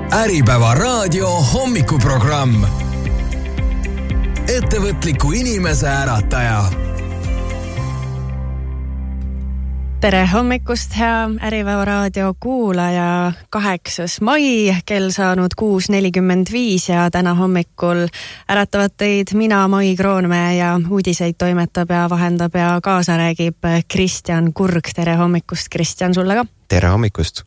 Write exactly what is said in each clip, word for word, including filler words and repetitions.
Äripäeva raadio hommikuprogramm. Ettevõtliku inimese ärataja. Tere hommikust, hea Äripäeva raadio kuulaja. kaheksas mai, kell saanud kuus nelikümmend viis ja täna hommikul äratavad teid mina, Mai Kroonmäe, ja uudiseid toimetab ja vahendab ja kaasa räägib Kristjan Kurg. Tere hommikust, Kristjan, sulle ka. Tere hommikust.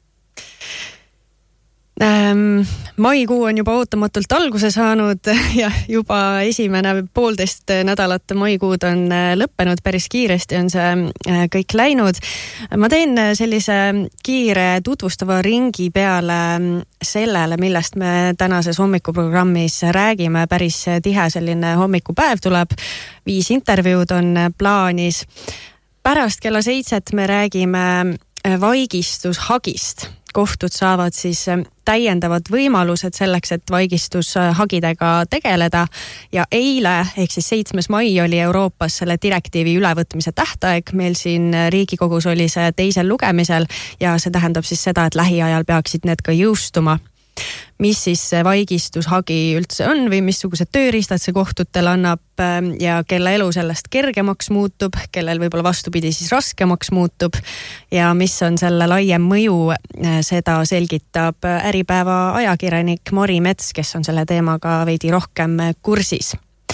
Ähm, maikuu on juba ootamatult alguse saanud ja juba esimene poolteist nädalat maikuud on lõppenud, päris kiiresti on see kõik läinud. Ma teen sellise kiire tutvustava ringi peale sellele, millest me tänases hommikuprogrammis räägime. Päris tihe selline hommikupäev tuleb, viis intervjuud on plaanis. Pärast kella seitset me räägime vaigistushagist. Kohtud saavad siis täiendavad võimalused selleks, et vaigistushagidega tegeleda. Ja eile, ehk siis seitsmes mai oli Euroopas selle direktiivi ülevõtmise tähtaeg. Meil siin Riigikogus oli see teisel lugemisel ja see tähendab siis seda, et lähiajal peaksid need ka jõustuma. Mis siis vaigistushagi üldse on või missugused tööriistad see kohtutel annab ja kelle elu sellest kergemaks muutub, kellel võib-olla vastupidi siis raskemaks muutub ja mis on selle laiem mõju, seda selgitab Äripäeva ajakirjanik Mari Mets, kes on selle teemaga veidi rohkem kursis.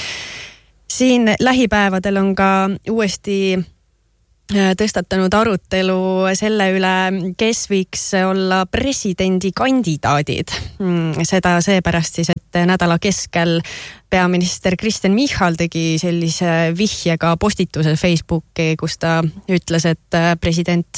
Siin lähipäevadel on ka uuesti tõstatanud arutelu selle üle, kes võiks olla presidendi kandidaadid. Seda seepärast siis, et nädala keskel peaminister Kristen Michal tegi sellise vihjega postituse Facebooki, kus ta ütles, et president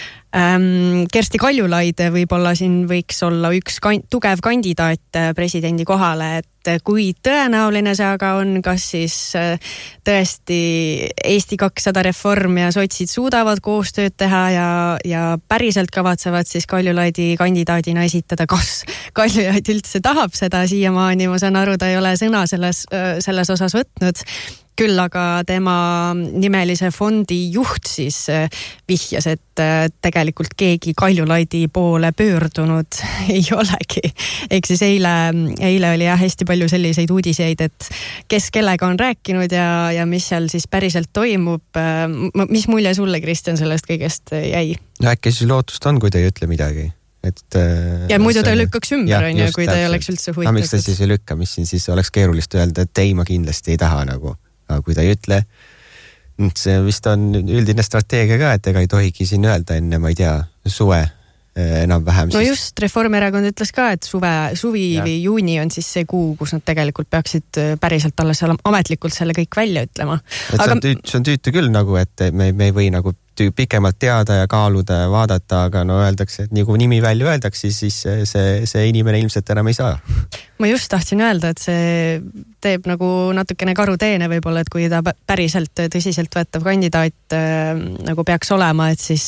Kersti Kaljulaid võib-olla siin võiks olla üks kan- tugev kandidaat presidendi kohale, et kui tõenäoline see aga on, kas siis tõesti Eesti kakssada reform ja sotsid suudavad koostööd teha ja, ja päriselt kavatsevad siis Kaljulaidi kandidaadina esitada, kas Kaljulaid üldse tahab seda siiamaani, ma saan aru, ta ei ole sõna selles, selles osas võtnud. Küll aga tema nimelise fondi juht siis vihjas, et tegelikult keegi Kaljulaidi poole pöördunud ei olegi. Ehk siis eile, eile oli jah hästi palju selliseid uudiseid, et kes kellega on rääkinud ja, ja mis seal siis päriselt toimub. Mis mulje sulle, Kristjan, sellest kõigest jäi? No äkki siis lootust on, kui ta ei ütle midagi. Et, ja muidu ta lükkaks ümber, on ju, kui ta ei oleks üldse huvitatud. No, miks ta siis ei lükka, mis siin siis oleks keerulist öelda, et ei, ma kindlasti ei taha nagu. Aga kui ta ei ütle, see vist on üldine strateegia ka, et ega ei tohigi siin öelda enne, ma ei tea, suve enam vähem. No just, Reformierakond ütles ka, et suve, suvi ja. Või juuni on siis see kuu, kus nad tegelikult peaksid päriselt alles ametlikult selle kõik välja ütlema. Et Aga... see, on tüütu, see on tüütu küll nagu, et me, me ei või nagu pikemalt teada ja kaaluda ja vaadata, aga no öeldakse, et nii kui nimi välja öeldakse, siis see, see inimene ilmselt enam ei saa. Ma just tahtsin öelda, et see teeb nagu natukene karuteene võib-olla, et kui ta päriselt tõsiselt võetav kandidaat nagu peaks olema, et siis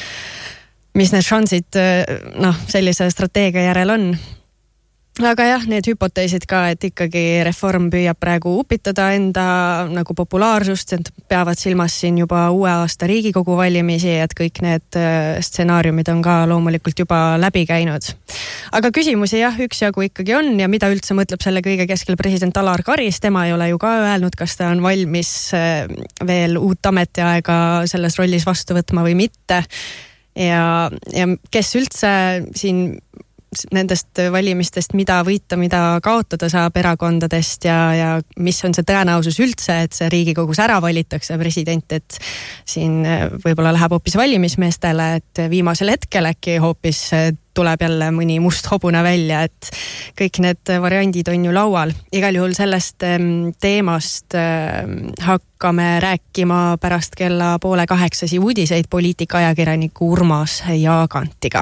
mis need šansid noh, sellise strateegia järel on. Aga jah, need hüpoteesid ka, et ikkagi reform püüab praegu upitada enda nagu populaarsust, et peavad silmas siin juba uue aasta Riigikogu valimisi, et kõik need stsenaariumid on ka loomulikult juba läbi käinud. Aga küsimusi jah, üksjagu ikkagi on ja mida üldse mõtleb selle kõige keskel president Alar Karis, tema ei ole ju ka öelnud, kas ta on valmis veel uut ametiaega selles rollis vastu võtma või mitte. Ja, ja kes üldse siin nendest valimistest, mida võita, mida kaotada saab erakondadest ja, ja mis on see tõenäosus üldse, et see Riigikogus ära valitakse president, et siin võib-olla läheb hoopis valimismeestele, et viimasel hetkel äkki hoopis tuleb jälle mõni must hobune välja, et kõik need variandid on ju laual. Igal juhul sellest teemast hakkame rääkima pärast kella poole kaheksasi uudiseid poliitikaajakirjaniku Urmas Jaagantiga.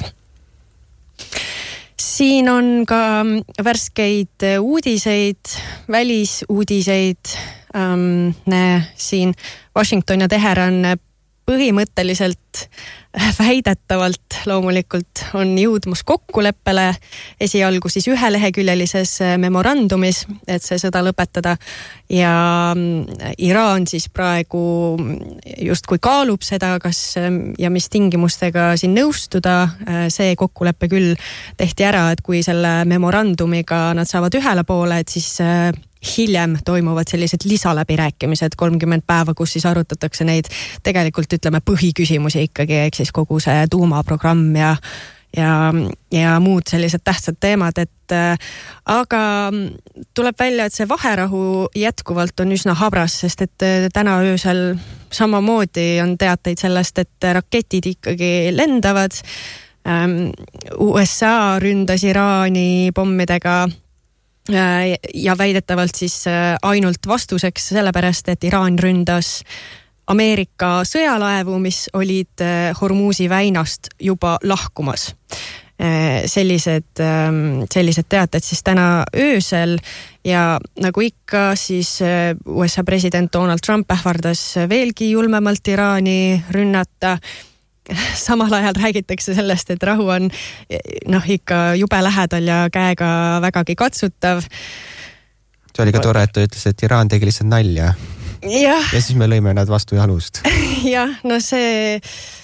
Siin on ka värskeid uudiseid, välisuudiseid. Ähm, siin Washington ja Teheran põhimõtteliselt väidetavalt, väidetavalt loomulikult on jõudmus kokkuleppele esialgu siis üheleheküljelises memorandumis, et see sõda lõpetada. Ja Iraan siis praegu justkui kaalub seda, kas ja mis tingimustega siin nõustuda. See kokkulepe küll tehti ära, et kui selle memorandumiga nad saavad ühele poole, et siis hiljem toimuvad sellised lisaläbirääkimised kolmkümmend päeva, kus siis arutatakse neid tegelikult ütleme põhiküsimusi ikkagi, ehk siis kogu see tuumaprogramm ja, ja, ja muud sellised tähtsad teemad, et aga tuleb välja, et see vaherahu jätkuvalt on üsna habras, sest et täna öösel samamoodi on teateid sellest, et raketid ikkagi lendavad. U S A ründas Iraani pommidega ja väidetavalt siis ainult vastuseks sellepärast, et Iraan ründas Ameerika sõjalaevu, mis olid Hormuzi väinast juba lahkumas. Sellised, sellised teated siis täna öösel ja nagu ikka siis U S A president Donald Trump ähvardas veelgi julmemalt Iraani rünnata. Samal ajal räägitakse sellest, et rahu on noh, ikka jube lähedal ja käega vägagi katsutav. See oli ka tore, et ta ütles, et Iraan tegi lihtsalt nalja. Ja, ja siis me lõime nad vastu jalust. jah, no see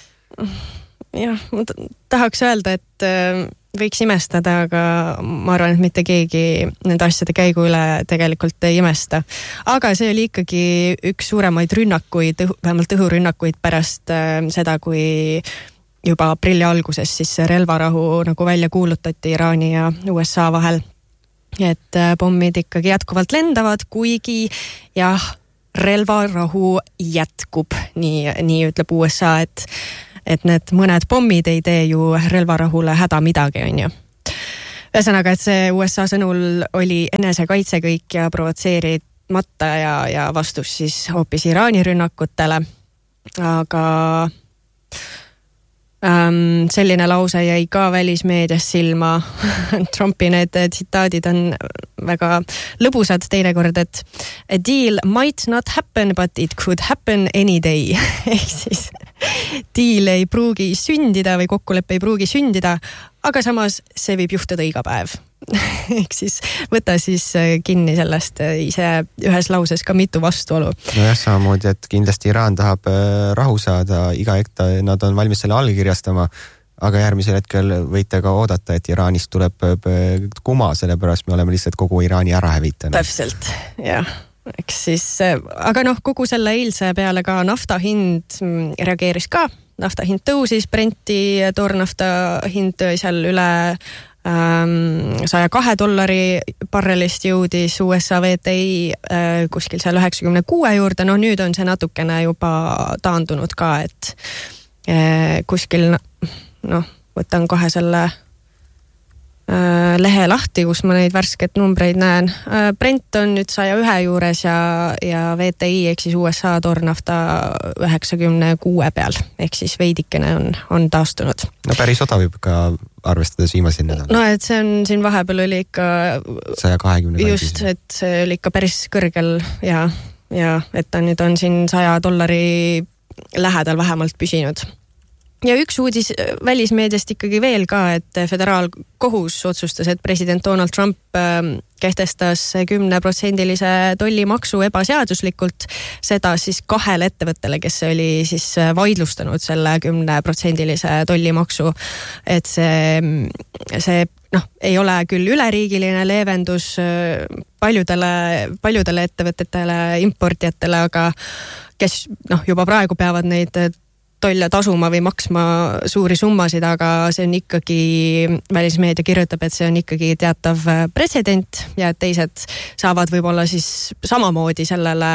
jah, ma tahaks öelda, et võiks imestada, aga ma arvan, et mitte keegi nende asjade käigu üle tegelikult ei imesta. Aga see oli ikkagi üks suuremaid rünnakuid, vähemalt õhurünnakuid pärast seda, kui juba aprilli alguses siis relvarahu nagu välja kuulutati Iraani ja U S A vahel. Et pommid ikkagi jätkuvalt lendavad, kuigi jah, relvarahu jätkub, nii, nii ütleb U S A, et et need mõned pommid ei tee ju relvarahule häda midagi, on ju. Ühesõnaga, et see U S A sõnul oli enesekaitse kõik ja provotseerimata ja, ja vastus siis hoopis Iraani rünnakutele. Aga ähm, selline lause jäi ka välismeedias silma. Trumpi need tsitaadid on väga lõbusad teinekord, et a deal might not happen, but it could happen any day. Ehk siis deal ei pruugi sündida või kokkulepe ei pruugi sündida, aga samas see võib juhtuda iga päev. Ehk siis võta siis kinni sellest ise ühes lauses ka mitu vastuolu. No jah, samamoodi, et kindlasti Iraan tahab rahu saada, iga hetk nad on valmis selle allkirjastama, aga järgmisel hetkel võite ka oodata, et Iraanist tuleb kuma, sellepärast me oleme lihtsalt kogu Iraani ära hävitanud. Täpselt, jah. Eks siis, aga noh, kogu selle eilse peale ka nafta hind reageeris ka. Nafta hind tõusis, Brenti toornafta hind seal üle ähm, saja kahe dollari barrelist jõudis, U S A V T I äh, kuskil seal üheksakümne kuue juurde. No nüüd on see natukene juba taandunud ka, et äh, kuskil, noh, võtan kohe selle lehe lahti, kus ma neid värsket numbreid näen. Brent on nüüd saja ühe juures ja, ja V T I ehk siis U S A toornafta üheksakümne kuue peal, ehk siis veidikene on, on taastunud. No päris odav võib ka arvestades viimasin nädal. No et see on, siin vahepeal oli ikka saja kahekümne just, et see oli ikka päris kõrgel ja, ja et ta nüüd on siin saja dollari lähedal vähemalt püsinud. Ja üks uudis välismeediast ikkagi veel ka, et föderaalkohus otsustas, et president Donald Trump kehtestas kümneprotsendilise tollimaksu ebaseaduslikult, seda siis kahele ettevõttele, kes oli siis vaidlustanud selle kümneprotsendilise tollimaksu. Et see, see noh, ei ole küll üleriigiline leevendus paljudele, paljudele ettevõtetele, importijatele, aga kes noh, juba praegu peavad neid tolle tasuma või maksma suuri summasid, aga see on ikkagi, välismeedia kirjutab, et see on ikkagi teatav pretsedent ja et teised saavad võib-olla siis samamoodi sellele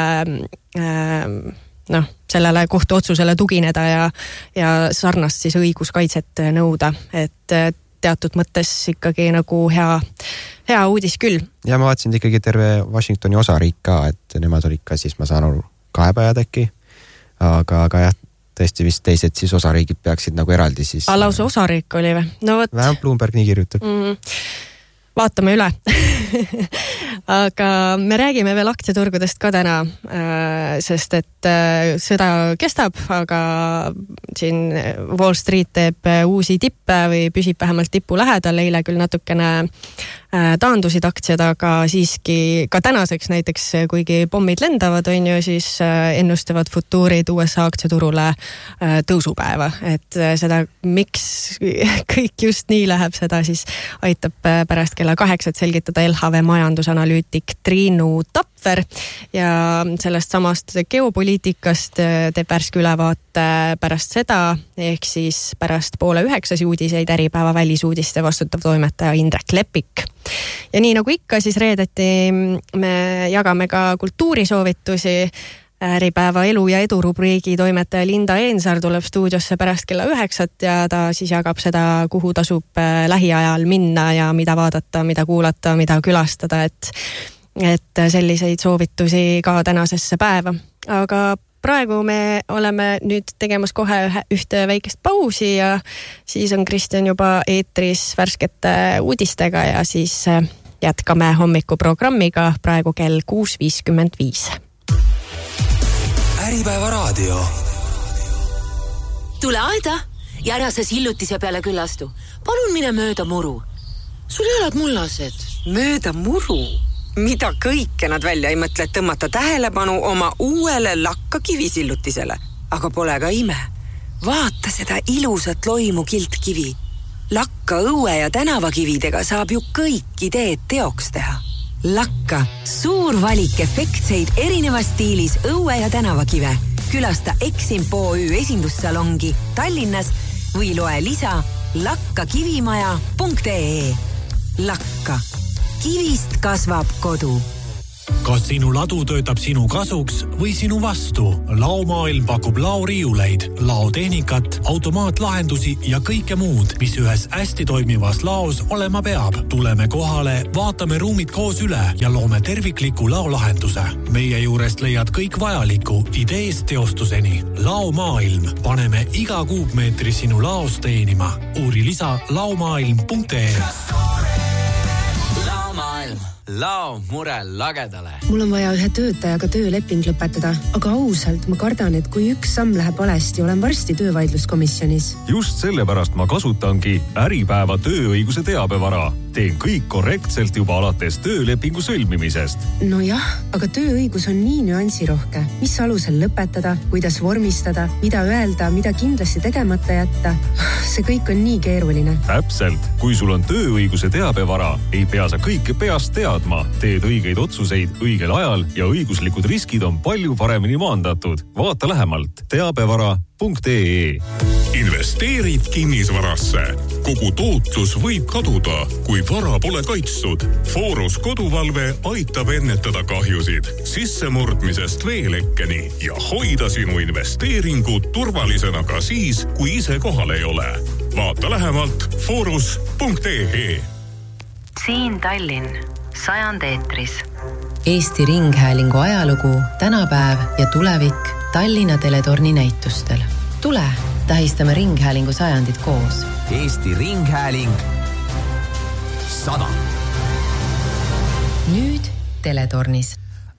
noh, sellele kohtuotsusele tugineda ja, ja sarnast siis õiguskaitset nõuda, et teatud mõttes ikkagi nagu hea, hea uudis küll. Ja ma vaatasin ikkagi terve Washingtoni osariik ka, et nemad olid ka siis, ma saan aru, kaebajad äkki, aga, aga jah, tõesti vist teised siis osariigid peaksid nagu eraldi siis. Lausa osariik oli või? No võt... Vähem Bloomberg nii kirjutab. Mm, vaatame üle. aga me räägime veel aktsiaturgudest ka täna, sest et sõda kestab, aga siin Wall Street teeb uusi tippe või püsib vähemalt tipu lähedal, eile küll natukene taandusid aktsiad, aga siiski ka tänaseks näiteks, kuigi pommid lendavad, on ju, siis ennustavad futuurid U S A aktsiaturule tõusupäeva. Et seda, miks kõik just nii läheb, seda siis aitab pärast kella kaheksat selgitada L H V majandusanalüütik Triinu Tapver ja sellest samast geopoliitikast teeb värske ülevaate pärast seda, ehk siis pärast poole üheksasi uudiseid Äripäeva välisuudiste vastutav toimetaja Indrek Lepik. Ja nii nagu ikka, siis reedeti me jagame ka kultuurisoovitusi. Äripäeva elu ja edu rubriigi toimetaja Linda Eensaar tuleb stuudiosse pärast kella üheksat ja ta siis jagab seda, kuhu tasub lähiajal minna ja mida vaadata, mida kuulata, mida külastada, et, et selliseid soovitusi ka tänasesse päeva. Aga praegu me oleme nüüd tegemas kohe ühe, ühte väikest pausi ja siis on Kristjan juba eetris värskete uudistega ja siis jätkame hommikuprogrammiga praegu kell kuus viiskümmend viis. Äripäeva raadio. Tule aeda ja ära see sillutise peale küllastu. Palun mine mööda muru. Sul ei oled mullased. Mööda muru? Mida kõike nad välja ei mõtle, tõmmata tähelepanu oma uuele lakka kivisillutisele. Aga pole ka ime. Vaata seda ilusat loimu kiltkivi. Lakka õue ja tänavakividega saab ju kõik ideed teoks teha. Lakka, suur valik efektseid erinevas stiilis õue ja tänavakive. Külasta Eximp O Ü esindussalongi Tallinnas või loe lisa lakkakivimaja punkt ee. Lakka. Kivist kasvab kodu. Kas sinu ladu töötab sinu kasuks või sinu vastu? Laomaailm pakub laoriiuleid, laotehnikat, automaatlahendusi ja kõike muud, mis ühes hästi toimivas laos olema peab. Tuleme kohale, vaatame ruumid koos üle ja loome tervikliku laolahenduse. Meie juurest leiad kõik vajaliku ideest teostuseni. Laomaailm. Paneme iga kuupmeetri sinu laos teenima. Uuri lisa laomaailm punkt ee. Lao mure lagedale. Mul on vaja ühe töötajaga tööleping lõpetada, aga ausalt ma kardan, et kui üks samm läheb valesti, olen varsti töövaidluskomisjonis. Just sellepärast ma kasutangi Äripäeva tööõiguse teabevara. Teen kõik korrektselt juba alates töölepingu sõlmimisest. No jah, aga tööõigus on nii nüansirohke. Mis alusel lõpetada, kuidas vormistada, mida öelda, mida kindlasti tegemata jätta. See kõik on nii keeruline. Täpselt. Kui sul on tööõiguse teabevara, ei pea sa kõike peast teadma. Teed õigeid otsuseid õigel ajal ja õiguslikud riskid on palju paremini maandatud. Vaata lähemalt teabevara punkt ee. Investeerid kinnisvarasse. Kogu tootlus võib kaduda, kui vara pole kaitstud. Forus koduvalve aitab ennetada kahjusid, sissemurdmisest veelekkeni ja hoida sinu investeeringud turvalisena ka siis, kui ise kohal ei ole. Vaata lähemalt forus punkt ee. Siin Tallinn, sajand eetris. Eesti Ringhäälingu ajalugu, tänapäev ja tulevik Tallinna Teletorni näitustel. Tule, tähistame Ringhäälingu sajandit koos. Eesti Ringhääling sada. Nüüd Teletornis.